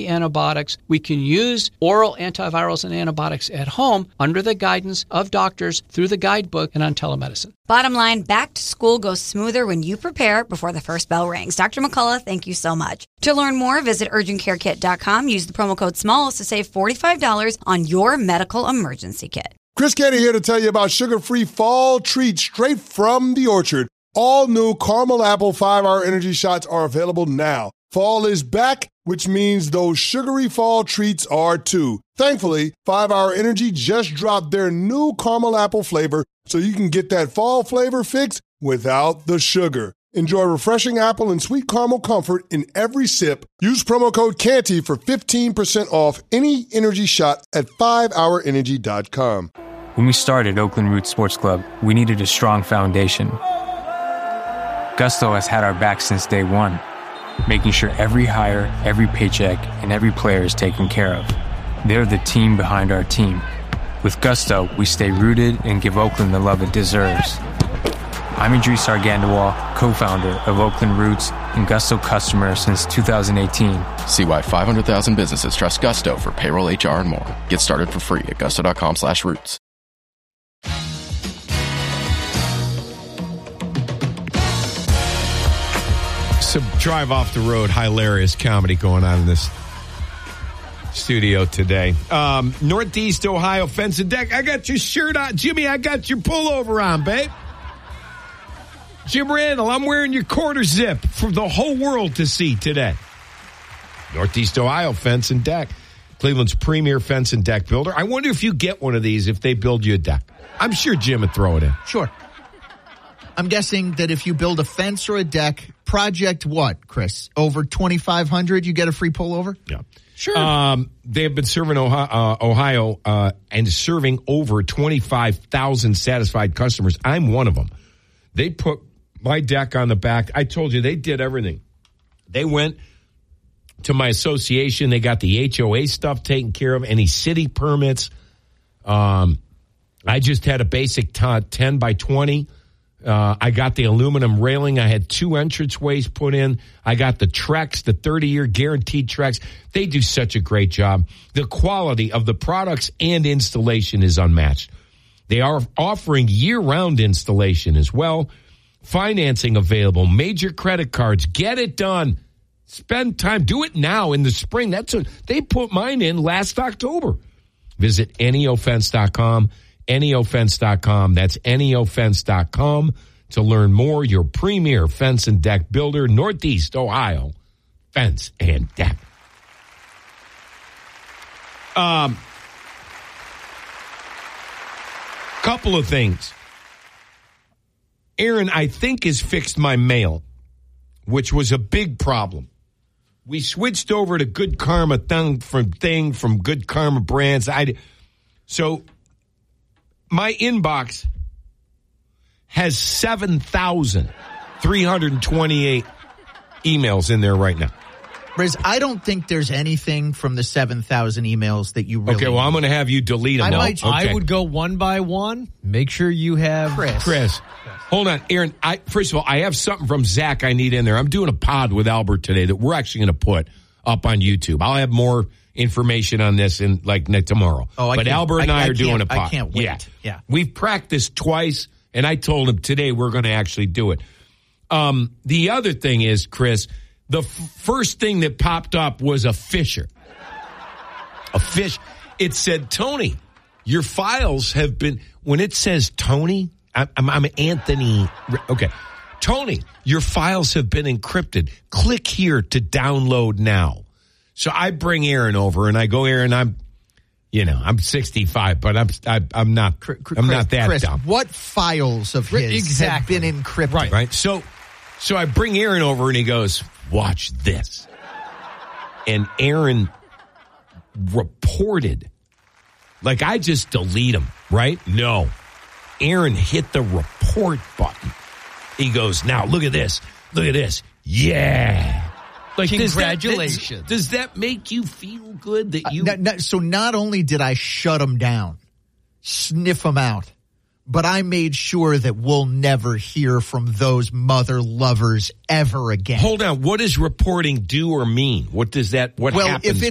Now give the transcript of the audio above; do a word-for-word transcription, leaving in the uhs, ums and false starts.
the antibiotics. We can use oral antivirals and antibiotics at home under the guidance of doctors through the guidebook and on telemedicine. Bottom line, back to school goes smoother when you prepare before the first bell rings. Doctor McCullough, thank you so much. To learn more, visit urgent care kit dot com. Use the promo code SMALLS to save forty-five dollars on your medical emergency kit. Chris Canty here to tell you about sugar-free fall treats straight from the orchard. All new caramel apple five hour energy shots are available now. Fall is back, which means those sugary fall treats are too. Thankfully, five hour Energy just dropped their new caramel apple flavor so you can get that fall flavor fix without the sugar. Enjoy refreshing apple and sweet caramel comfort in every sip. Use promo code Canty for fifteen percent off any energy shot at five hour energy dot com. When we started Oakland Roots Sports Club, we needed a strong foundation. Gusto has had our back since day one, making sure every hire, every paycheck, and every player is taken care of. They're the team behind our team. With Gusto, we stay rooted and give Oakland the love it deserves. I'm Idris Argandawal, co-founder of Oakland Roots and Gusto customer since two thousand eighteen. See why five hundred thousand businesses trust Gusto for payroll, H R, and more. Get started for free at gusto.com slash roots. Some drive off the road, hilarious comedy going on in this studio today. Um, Northeast Ohio Fence and Deck. I got your shirt on. Jimmy, I got your pullover on, babe. Jim Randall, I'm wearing your quarter zip for the whole world to see today. Northeast Ohio Fence and Deck. Cleveland's premier fence and deck builder. I wonder if you get one of these if they build you a deck. I'm sure Jim would throw it in. Sure. I'm guessing that if you build a fence or a deck, project what, Chris? Over twenty-five hundred dollars, you get a free pullover? Yeah. Sure. Um, they have been serving Ohio, uh, Ohio uh, and serving over twenty-five thousand satisfied customers. I'm one of them. They put my deck on the back. I told you, they did everything. They went to my association. They got the H O A stuff taken care of, any city permits. Um, I just had a basic t- ten by twenty. Uh, I got the aluminum railing. I had two entranceways put in. I got the Trex, the thirty-year guaranteed Trex. They do such a great job. The quality of the products and installation is unmatched. They are offering year-round installation as well. Financing available. Major credit cards. Get it done. Spend time. Do it now in the spring. That's a, they put mine in last October. Visit neo fence dot com. neo fence dot com. That's neo fence dot com to learn more. Your premier fence and deck builder, Northeast Ohio Fence and Deck. Um, couple of things. Aaron, I think, has fixed my mail, which was a big problem. We switched over to Good Karma thing from thing from Good Karma brands. I so. My inbox has seven thousand three hundred twenty-eight emails in there right now. Riz, I don't think there's anything from the seven thousand emails that you really Okay, well, need. I'm going to have you delete them. I, no. might, okay. I would go one by one. Make sure you have... Chris. Chris, hold on. Aaron, I, first of all, I have something from Zach I need in there. I'm doing a pod with Albert today that we're actually going to put up on YouTube. I'll have more information on this in like tomorrow. Oh, I but can't- Albert and I, I- I are doing can't- a pod. I can't wait. Yeah. Yeah. We've practiced twice, and I told him today we're going to actually do it. Um, the other thing is, Chris, the f- first thing that popped up was a Fisher. A fish. It said, Tony, your files have been, when it says Tony, I'm, I'm, I'm Anthony. Okay. Tony, your files have been encrypted. Click here to download now. So I bring Aaron over and I go, Aaron, I'm, you know, I'm sixty-five, but I'm, I, I'm not, Chris, I'm not that Chris, dumb. what files of his Exactly. have been encrypted? Right. Right. So, so I bring Aaron over and he goes, watch this. And Aaron reported, like I just delete them, right? No. Aaron hit the report button. He goes, now look at this. Look at this. Yeah. Like, Congratulations. Does that, does that make you feel good that you... Uh, n- n- so not only did I shut him down, sniff him out, but I made sure that we'll never hear from those mother lovers ever again. Hold on. What does reporting do or mean? What does that, what well, happens? if it